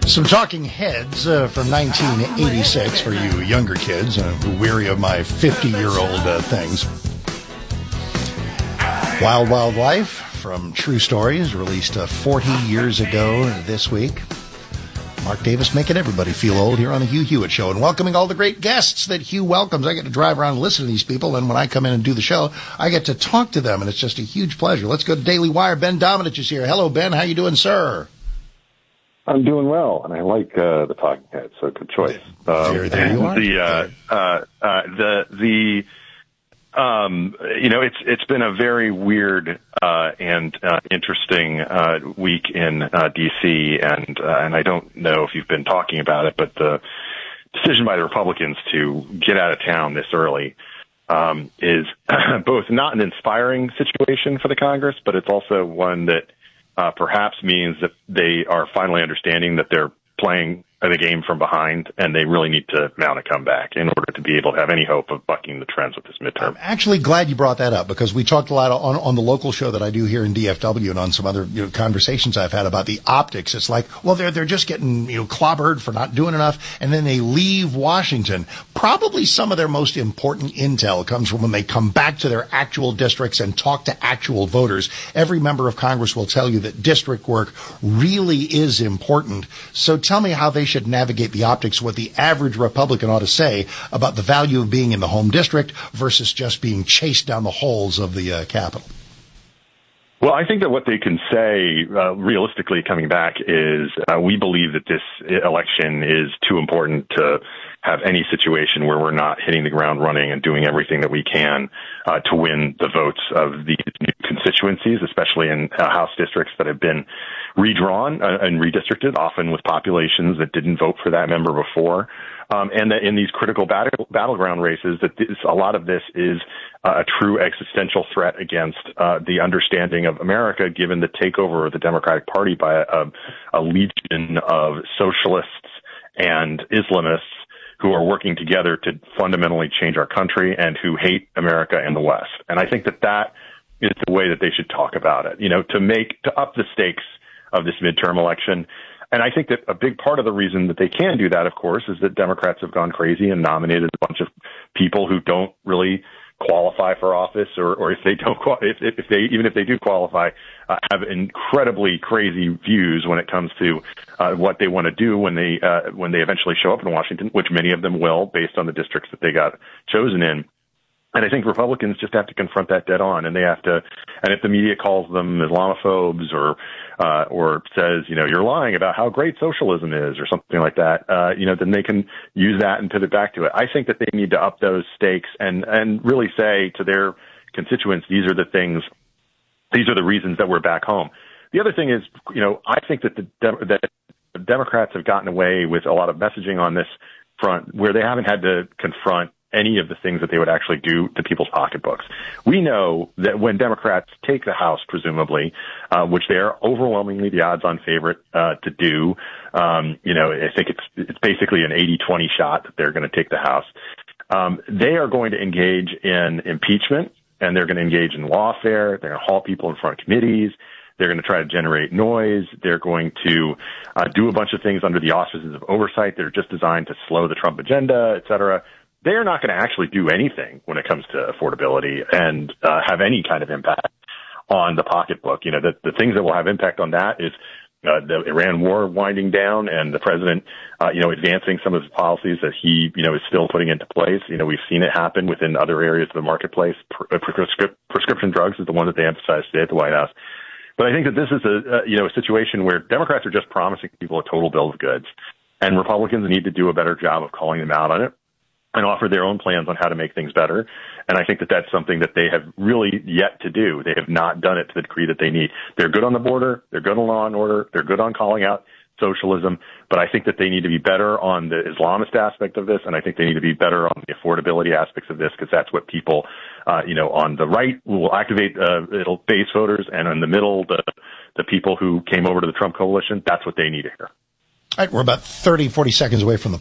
Some Talking Heads from 1986 for you younger kids who are weary of my 50-year-old things. Wild Wild Life from True Stories, released 40 years ago this week. Mark Davis making everybody feel old here on the Hugh Hewitt Show, and welcoming all the great guests that Hugh welcomes. I get to drive around and listen to these people, and when I come in and do the show, I get to talk to them, and it's just a huge pleasure. Let's go to Daily Wire. Ben Domenech is here. Hello, Ben. How you doing, sir? I'm doing well, and I like the Talking Heads, so good choice. There you are. It's been a very weird and interesting week in D.C., and I don't know if you've been talking about it, but the decision by the Republicans to get out of town this early is both not an inspiring situation for the Congress, but it's also one that perhaps means that they are finally understanding that they're playing the game from behind, and they really need to mount a comeback in order to be able to have any hope of bucking the trends with this midterm. I'm actually glad you brought that up, because we talked a lot on the local show that I do here in DFW and on some other conversations I've had about the optics. It's like, well, they're just getting clobbered for not doing enough, and then they leave Washington. Probably some of their most important intel comes from when they come back to their actual districts and talk to actual voters. Every member of Congress will tell you that district work really is important. So tell me how they should navigate the optics, what the average Republican ought to say about the value of being in the home district versus just being chased down the halls of the Capitol. Well, I think that what they can say realistically coming back is we believe that this election is too important to have any situation where we're not hitting the ground running and doing everything that we can to win the votes of these new constituencies, especially in House districts that have been redrawn and redistricted, often with populations that didn't vote for that member before. And that in these critical battleground races, that a lot of this is a true existential threat against the understanding of America, given the takeover of the Democratic Party by a legion of socialists and Islamists who are working together to fundamentally change our country and who hate America and the West. And I think that is the way that they should talk about it, to up the stakes of this midterm election. And I think that a big part of the reason that they can do that, of course, is that Democrats have gone crazy and nominated a bunch of people who don't really qualify for office, or if they don't, even if they do qualify, have incredibly crazy views when it comes to what they want to do when they eventually show up in Washington, which many of them will, based on the districts that they got chosen in. And I think Republicans just have to confront that dead on, and they have to. And if the media calls them Islamophobes or says, you're lying about how great socialism is or something like that, then they can use that and pivot back to it. I think that they need to up those stakes and really say to their constituents, these are the reasons that we're back home. The other thing is, I think that the Democrats have gotten away with a lot of messaging on this front where they haven't had to confront any of the things that they would actually do to people's pocketbooks. We know that when Democrats take the House, presumably, which they are overwhelmingly the odds-on favorite to do, I think it's basically an 80-20 shot that they're going to take the House. They are going to engage in impeachment, and they're going to engage in lawfare. They're going to haul people in front of committees. They're going to try to generate noise. They're going to do a bunch of things under the auspices of oversight that are just designed to slow the Trump agenda, et cetera. They are not going to actually do anything when it comes to affordability and have any kind of impact on the pocketbook. The things that will have impact on that is the Iran war winding down and the president, advancing some of his policies that he, is still putting into place. We've seen it happen within other areas of the marketplace. Prescription drugs is the one that they emphasized today at the White House. But I think that this is a situation where Democrats are just promising people a total bill of goods, and Republicans need to do a better job of calling them out on it and offer their own plans on how to make things better. And I think that that's something that they have really yet to do. They have not done it to the degree that they need. They're good on the border. They're good on law and order. They're good on calling out socialism. But I think that they need to be better on the Islamist aspect of this, and I think they need to be better on the affordability aspects of this, because that's what people, on the right will activate, it'll base voters, and in the middle, the people who came over to the Trump coalition, that's what they need to hear. All right, we're about 30, 40 seconds away from the